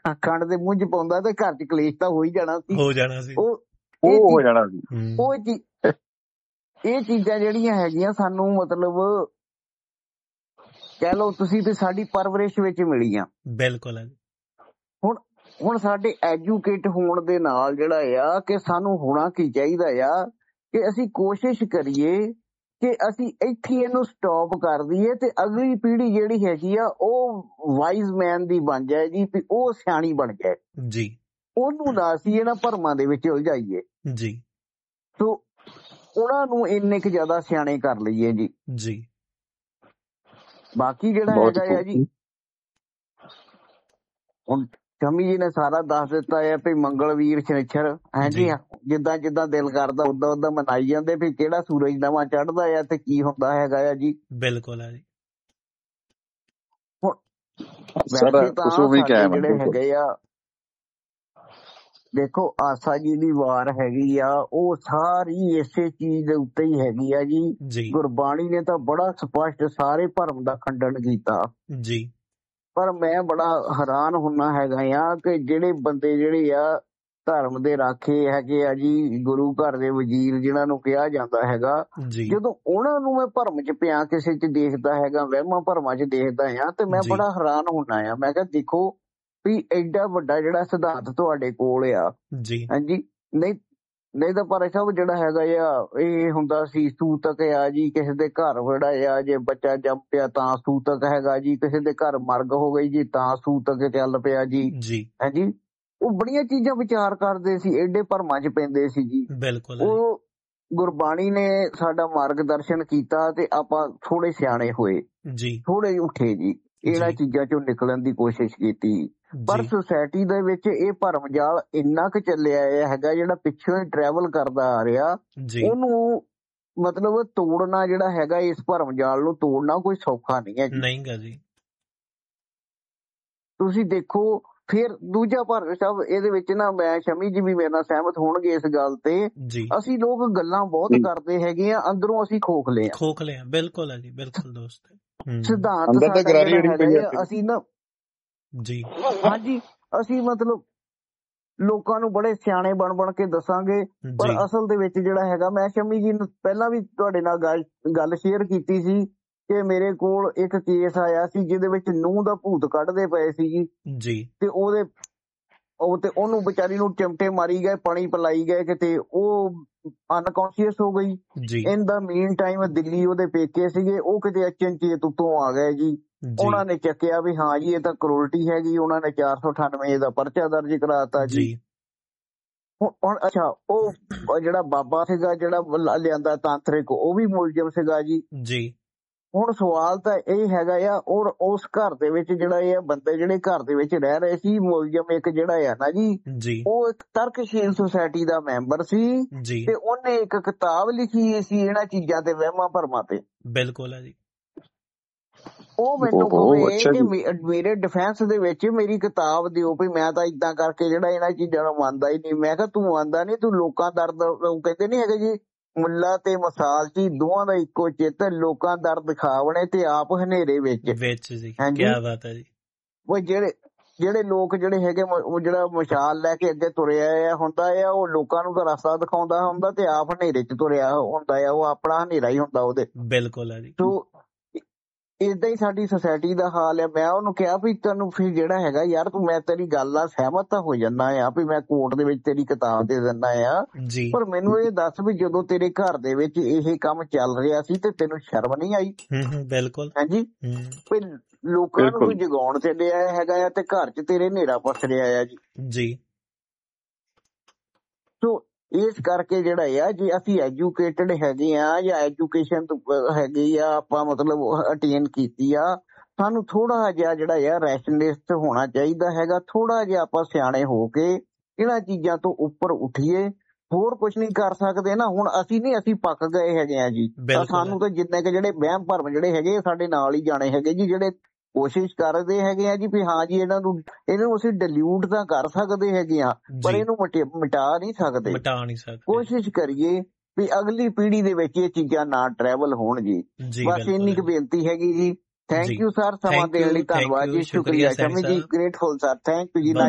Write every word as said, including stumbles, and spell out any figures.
ਖੰਡ ਦੇ ਮੂੰਹ ਚ ਪਾਉਂਦਾ ਤੇ ਘਰ ਚ ਕਲੇਸ਼ ਤਾਂ ਹੋ ਹੀ ਜਾਣਾ ਸੀ ਹੋ ਜਾਣਾ ਸੀ ਉਹ ਉਹ ਹੋ ਜਾਣਾ ਸੀ। ਉਹ ਚੀ- ਇਹ ਚੀਜ਼ਾਂ ਜਿਹੜੀਆਂ ਹੈਗੀਆਂ ਸਾਨੂੰ ਮਤਲਬ ਕਹਿ ਲਓ ਤੁਸੀਂ ਵੀ ਸਾਡੀ ਪਰਵਰਿਸ਼ ਵਿੱਚ ਮਿਲੀਆਂ। ਬਿਲਕੁਲ ਹੈ। ਹੁਣ ਹੁਣ ਸਾਡੇ ਐਜੂਕੇਟ ਹੋਣ ਦੇ ਨਾਲ ਜਿਹੜਾ ਆ ਕਿ ਸਾਨੂੰ ਹੋਣਾ ਕੀ ਚਾਹੀਦਾ ਆ ਕਿ ਅਸੀਂ ਕੋਸ਼ਿਸ਼ ਕਰੀਏ ਕਿ ਅਸੀਂ ਇੱਥੇ ਇਹਨੂੰ ਸਟਾਪ ਕਰ ਦਈਏ ਤੇ ਅਗਲੀ ਪੀੜ੍ਹੀ ਜਿਹੜੀ ਹੈਗੀ ਆ ਉਹ ਵਾਈਜ਼ ਮੈਨ ਦੀ ਬਣ ਜਾਏ ਜੀ, ਵੀ ਉਹ ਸਿਆਣੀ ਬਣ ਜਾਏ ਜੀ। ਉਹਨੂੰ ਨਾ ਅਸੀਂ ਇਹਨਾਂ ਭਰਮਾਂ ਦੇ ਵਿੱਚ ਉਲਝਾਈਏ ਜੀ। ਸੋ ਉਹਨਾਂ ਨੂੰ ਇੰਨੇ ਕੁ ਜ਼ਿਆਦਾ ਸਿਆਣੇ ਕਰ ਲਈਏ ਜੀ। ਜੀ। ਬਾਕੀ ਜਿਹੜਾ ਬਹੁਤ ਹੈਗਾ ਆ ਜੀ ਹੁਣ ਸ਼ਮੀ ਜੀ ਨੇ ਸਾਰਾ ਦੱਸ ਦਿੱਤਾ ਹੈ ਵੀ ਮੰਗਲਵੀਰ ਸ਼ਨੀਚਰ ਹੈ ਜੀ, ਜਿੱਦਾਂ ਜਿੱਦਾਂ ਦਿਲ ਕਰਦਾ ਉਦਾਂ ਉਦਾਂ ਮਨਾਈ ਜਾਂਦੇ ਵੀ ਕਿਹੜਾ ਸੂਰਜ ਨਵਾਂ ਚੜ੍ਹਦਾ ਆ ਤੇ ਕੀ ਹੁੰਦਾ ਹੈਗਾ ਆ ਜੀ। ਬਿਲਕੁਲ ਹੈ ਜੀ। ਹੁਣ ਵੈਸੇ ਤਾਂ ਸਾਡੇ ਜਿਹੜੇ ਹੈਗੇ ਆ ਦੇਖੋ ਆਸਾ ਜੀ ਦੀ ਵਾਰ ਹੈਗੀ ਆ ਉਹ ਸਾਰੀ ਇਸੇ ਚੀਜ਼ ਦੇ ਉੱਤੇ ਹੀ ਹੈਗੀ ਆ ਜੀ। ਗੁਰਬਾਣੀ ਨੇ ਤਾਂ ਬੜਾ ਸਪਸ਼ਟ ਸਾਰੇ ਭਰਮ ਦਾ ਖੰਡਨ ਕੀਤਾ ਜੀ। ਪਰ ਮੈਂ ਬੜਾ ਹੈਰਾਨ ਹੁੰਦਾ ਹੈਗਾ ਆ ਕਿ ਜਿਹੜੇ ਬੰਦੇ ਜਿਹੜੇ ਆ ਧਰਮ ਦੇ ਰਾਖੇ ਹੈਗੇ ਆ ਜੀ, ਗੁਰੂ ਘਰ ਦੇ ਵਜ਼ੀਰ ਜਿਹਨਾਂ ਨੂੰ ਕਿਹਾ ਜਾਂਦਾ ਹੈਗਾ, ਜਦੋਂ ਉਹਨਾਂ ਨੂੰ ਮੈਂ ਭਰਮ ਚ ਪਿਆ ਕਿਸੇ ਚ ਦੇਖਦਾ ਹੈਗਾ, ਵਹਿਮਾਂ ਭਰਮਾਂ ਚ ਦੇਖਦਾ ਆ ਤੇ ਮੈਂ ਬੜਾ ਹੈਰਾਨ ਹੁੰਦਾ ਆ। ਮੈਂ ਕਿਹਾ ਦੇਖੋ ਵੀ ਐਡਾ ਵੱਡਾ ਜਿਹੜਾ ਸਿਧਾਂਤ ਤੁਹਾਡੇ ਕੋਲ ਆ ਹਾਂਜੀ, ਨਹੀਂ ਨਹੀਂ ਤਾਂ ਪਰ ਸਭ ਜਿਹੜਾ ਹੈਗਾ ਆ ਇਹ ਹੁੰਦਾ ਸੀ ਸੂਤਕ ਆ ਜੀ, ਕਿਸੇ ਦੇ ਘਰ ਜਿਹੜਾ ਆ ਜੇ ਬੱਚਾ ਜੰਮ ਪਿਆ ਤਾਂ ਸੂਤਕ ਹੈਗਾ ਜੀ, ਕਿਸੇ ਦੇ ਘਰ ਮਰਗ ਹੋ ਗਈ ਜੀ ਤਾਂ ਸੂਤਕ ਚੱਲ ਪਿਆ ਜੀ ਹਾਂਜੀ। ਉਹ ਬੜੀਆਂ ਚੀਜ਼ਾਂ ਵਿਚਾਰ ਕਰਦੇ ਸੀ, ਐਡੇ ਭਰਮਾਂ ਚ ਪੈਂਦੇ ਸੀ ਜੀ। ਬਿਲਕੁਲ ਉਹ ਗੁਰਬਾਣੀ ਨੇ ਸਾਡਾ ਮਾਰਗਦਰਸ਼ਨ ਕੀਤਾ ਤੇ ਆਪਾਂ ਥੋੜੇ ਸਿਆਣੇ ਹੋਏ ਜੀ, ਥੋੜੇ ਉੱਠੇ ਜੀ, ਇਹਨਾਂ ਚੀਜ਼ਾਂ ਚੋਂ ਨਿਕਲਣ ਦੀ ਕੋਸ਼ਿਸ਼ ਕੀਤੀ। ਪਰ ਸੁਸਾਇਟੀ ਦੇ ਵਿੱਚ ਇਹ ਭਰਮ ਜਾਲ ਇੰਨਾ ਕੁ ਚੱਲਿਆ ਹੈਗਾ ਜਿਹੜਾ ਪਿੱਛੋਂ ਹੀ ਟਰੈਵਲ ਕਰਦਾ ਆ ਰਿਹਾ, ਉਹਨੂੰ ਮਤਲਬ ਤੋੜਨਾ ਜਿਹੜਾ ਹੈਗਾ ਇਸ ਭਰਮ ਜਾਲ ਨੂੰ ਤੋੜਨਾ ਕੋਈ ਸੌਖਾ ਨਹੀਂ ਹੈ ਜੀ। ਤੁਸੀਂ ਦੇਖੋ ਫਿਰ ਦੂਜਾ ਭਰਮ ਸਭ ਇਹਦੇ ਵਿੱਚ ਨਾ, ਮੈਂ ਸ਼ਮੀ ਜੀ ਵੀ ਮੇਰੇ ਨਾਲ ਸਹਿਮਤ ਹੋਣਗੇ ਇਸ ਗੱਲ ਤੇ, ਅਸੀਂ ਲੋਕ ਗੱਲਾਂ ਬਹੁਤ ਕਰਦੇ ਹੈਗੇ ਆ, ਅੰਦਰੋਂ ਅਸੀਂ ਖੋਖਲੇ ਆ ਖੋਖਲੇ ਆ ਬਿਲਕੁਲ ਹੈ ਜੀ। ਬਿਲਕੁਲ ਦੋਸਤ ਸਿਧਾਂਤ ਸਾਡਾ ਜਿਹੜਾ ਹੈਗਾ ਅਸੀਂ ਨਾ ਜੀ ਹਾਂਜੀ ਅਸੀਂ ਮਤਲਬ ਲੋਕਾਂ ਨੂੰ ਬੜੇ ਸਿਆਣੇ ਬਣ ਬਣ ਕੇ ਦੱਸਾਂਗੇ, ਪਰ ਅਸਲ ਦੇ ਵਿੱਚ ਜਿਹੜਾ ਹੈਗਾ, ਮੈਂ ਸ਼ਮੀ ਜੀ ਨੂੰ ਪਹਿਲਾਂ ਵੀ ਤੁਹਾਡੇ ਨਾਲ ਗੱਲ ਗੱਲ ਸ਼ੇਅਰ ਕੀਤੀ ਸੀ ਕਿ ਮੇਰੇ ਕੋਲ ਇੱਕ ਕੇਸ ਆਇਆ ਸੀ ਜਿਹਦੇ ਵਿੱਚ ਨੂੰਹ ਦਾ ਭੂਤ ਕੱਢਦੇ ਪਏ ਸੀ ਜੀ, ਤੇ ਉਹਦੇ ਉਹ ਤੇ ਉਹਨੂੰ ਵਿਚਾਰੀ ਨੂੰ ਚਿਮਟੇ ਮਾਰੀ ਗਏ, ਪਾਣੀ ਪਿਲਾਈ ਗਏ, ਕਿਤੇ ਉਹ ਅਨਕੌਂਸ਼ੀਅਸ ਹੋ ਗਈ। ਇਨ ਦਾ ਮੀਨ ਟਾਈਮ ਦਿੱਲੀ ਉਹਦੇ ਪੇਕੇ ਸੀਗੇ, ਉਹ ਕਿਤੇ ਅਚਨਚੇਤ ਉੱਤੋਂ ਆ ਗਏ ਜੀ, ਉਹਨਾਂ ਨੇ ਚੱਕਿਆ ਵੀ ਹਾਂ ਜੀ ਇਹ ਤਾਂ ਕਰੋਲਟੀ ਹੈਗੀ, ਉਹਨਾਂ ਨੇ ਚਾਰ ਸੌ ਅਠਾਨਵੇਂ ਦਾ ਪਰਚਾ ਦਰਜ ਕਰਾਤਾ ਜੀ। ਹੁਣ ਅੱਛਾ ਉਹ ਜਿਹੜਾ ਬਾਬਾ ਸੀਗਾ ਜਿਹੜਾ ਲਿਆਂਦਾ ਤਾਂਤਰਿਕ, ਉਹ ਵੀ ਮੁਲਜ਼ਮ ਸੀਗਾ ਜੀ। ਹੁਣ ਸਵਾਲ ਤਾਂ ਇਹ ਹੈਗਾ ਆ, ਔਰ ਉਸ ਘਰ ਦੇ ਵਿੱਚ ਜਿਹੜਾ ਇਹ ਬੰਦੇ ਜਿਹੜੇ ਘਰ ਦੇ ਵਿੱਚ ਰਹਿ ਰਹੇ ਸੀ, ਮੁਲਜ਼ਮ ਇੱਕ ਜਿਹੜਾ ਆ ਨਾ ਜੀ, ਉਹ ਇੱਕ ਤਰਕਸ਼ੀਲ ਸੁਸਾਇਟੀ ਦਾ ਮੈਂਬਰ ਸੀ ਤੇ ਉਹਨੇ ਇੱਕ ਕਿਤਾਬ ਲਿਖੀ ਸੀ ਇਹਨਾਂ ਚੀਜ਼ਾਂ ਤੇ, ਵਹਿਮਾਂ ਭਰਮਾਂ ਤੇ। ਬਿਲਕੁਲ ਹੈ ਜੀ। ਉਹ ਮੈਨੂੰ ਕਹੇ ਕਿ ਮੇਰੇ ਡਿਫੈਂਸ ਦੇ ਵਿੱਚ ਮੇਰੀ ਕਿਤਾਬ ਦਿਓ ਵੀ ਮੈਂ ਤਾਂ ਏਦਾਂ ਕਰਕੇ ਜਿਹੜਾ ਇਹਨਾਂ ਚੀਜ਼ਾਂ ਨੂੰ ਮੰਨਦਾ ਹੀ ਨਹੀਂ। ਮੈਂ ਕਿਹਾ ਤੂੰ ਮੰਨਦਾ ਨਹੀਂ, ਤੂੰ ਲੋਕਾਂ ਦਰਦ ਕਹਿੰਦੇ ਨੀ ਹੈਗੇ ਜੀ, ਮੁੱਲਾ ਤੇ ਮਸਾਲ ਚ ਦੋਵਾਂ ਦਾ ਇੱਕੋ ਚਿੱਤ, ਲੋਕਾਂ ਦਰਦ ਦਿਖਾਵਣੇ ਤੇ ਆਪ ਹਨੇਰੇ ਵਿੱਚ ਵਿੱਚ ਜੀ। ਕਿਆ ਬਾਤ ਹੈ ਜੀ। ਉਹ ਜਿਹੜੇ ਜਿਹੜੇ ਲੋਕ ਜਿਹੜੇ ਹੈਗੇ ਉਹ ਜਿਹੜਾ ਮਸ਼ਾਲ ਲੈ ਕੇ ਅੱਗੇ ਤੁਰਿਆ ਹੁੰਦਾ ਆ, ਉਹ ਲੋਕਾਂ ਨੂੰ ਤਾਂ ਰਸਤਾ ਦਿਖਾਉਂਦਾ ਹੁੰਦਾ ਤੇ ਆਪ ਹਨੇਰੇ ਚ ਤੁਰਿਆ ਹੁੰਦਾ ਆ, ਉਹ ਆਪਣਾ ਹਨੇਰਾ ਹੀ ਹੁੰਦਾ ਉਹਦੇ। ਬਿਲਕੁਲ ਹੈ ਜੀ। ਸੋ ਏਦਾਂ ਹੀ ਸਾਡੀ ਸੁਸਾਇਟੀ ਦਾ ਹਾਲ ਹੈ। ਮੈਂ ਉਹਨੂੰ ਕਿਹਾ ਵੀ ਤੈਨੂੰ ਫਿਰ ਜਿਹੜਾ ਹੈਗਾ ਯਾਰ ਤੂੰ, ਮੈਂ ਤੇਰੀ ਗੱਲ ਨਾਲ ਸਹਿਮਤ ਤਾਂ ਹੋ ਜਾਂਦਾ ਆ ਵੀ ਮੈਂ ਕੋਰਟ ਦੇ ਵਿੱਚ ਤੇਰੀ ਕਿਤਾਬ ਦੇ ਦਿੰਦਾ ਆ, ਪਰ ਮੈਨੂੰ ਇਹ ਦੱਸ ਵੀ ਜਦੋਂ ਤੇਰੇ ਘਰ ਦੇ ਵਿੱਚ ਇਹ ਕੰਮ ਚੱਲ ਰਿਹਾ ਸੀ ਤੇ ਤੈਨੂੰ ਸ਼ਰਮ ਨਹੀਂ ਆਈ? ਬਿਲਕੁਲ ਹਾਂਜੀ, ਵੀ ਲੋਕਾਂ ਨੂੰ ਜਗਾਉਣ ਚੱਲਿਆ ਹੈਗਾ ਆ ਤੇ ਘਰ ਚ ਤੇਰੇ ਹਨੇਰਾ ਪਸ ਰਿਹਾ ਆ ਜੀ। ਜੀ ਸੋ ਇਸ ਕਰਕੇ ਜਿਹੜਾ ਆ, ਜੇ ਅਸੀਂ ਐਜੂਕੇਟਡ ਹੈਗੇ ਆ ਜਾਂ ਐਜੂਕੇਸ਼ਨ ਹੈਗੀ ਆ ਆਪਾਂ ਮਤਲਬ ਅਟੇਨ ਕੀਤੀ ਆ, ਸਾਨੂੰ ਥੋੜਾ ਜਿਹਾ ਜਿਹੜਾ ਆ ਰੈਸ਼ਨਲਿਸਟ ਹੋਣਾ ਚਾਹੀਦਾ ਹੈਗਾ, ਥੋੜਾ ਜਿਹਾ ਆਪਾਂ ਸਿਆਣੇ ਹੋ ਕੇ ਇਹਨਾਂ ਚੀਜ਼ਾਂ ਤੋਂ ਉੱਪਰ ਉੱਠੀਏ। ਹੋਰ ਕੁਛ ਨਹੀਂ ਕਰ ਸਕਦੇ ਨਾ। ਹੁਣ ਅਸੀਂ ਨਹੀਂ, ਅਸੀਂ ਪੱਕ ਗਏ ਹੈਗੇ ਆ ਜੀ, ਸਾਨੂੰ ਤਾਂ ਜਿੰਨੇ ਕਿ ਜਿਹੜੇ ਵਹਿਮ ਭਰਮ ਜਿਹੜੇ ਹੈਗੇ ਸਾਡੇ ਨਾਲ ਹੀ ਜਾਣੇ ਹੈਗੇ ਜੀ, ਜਿਹੜੇ ਕੋਸ਼ਿਸ਼ ਕਰਦੇ ਹੈਗੇ ਆ ਜੀ ਵੀ ਹਾਂ ਜੀ ਇਹਨਾਂ ਨੂੰ ਇਹਨਾਂ ਨੂੰ ਅਸੀਂ ਡਿਲਿਊਟ ਤਾਂ ਕਰ ਸਕਦੇ ਹੈਗੇ ਆ, ਪਰ ਇਹਨੂੰ ਮਿਟਾ ਨਹੀਂ ਸਕਦੇ। ਕੋਸ਼ਿਸ਼ ਕਰੀਏ ਵੀ ਅਗਲੀ ਪੀੜ੍ਹੀ ਦੇ ਵਿੱਚ ਇਹ ਚੀਜ਼ਾਂ ਨਾ ਟਰੈਵਲ ਹੋਣ ਜੀ। ਬਸ ਇੰਨੀ ਕੁ ਬੇਨਤੀ ਹੈਗੀ ਜੀ। ਥੈਂਕ ਯੂ ਸਰ, ਸਮਾਂ ਦੇਣ ਲਈ ਧੰਨਵਾਦ ਜੀ, ਸ਼ੁਕਰੀਆ ਸ਼ਮੀ ਜੀ, ਗ੍ਰੇਟਫੁਲ ਸਰ, ਥੈਂਕ ਯੂ ਜੀ।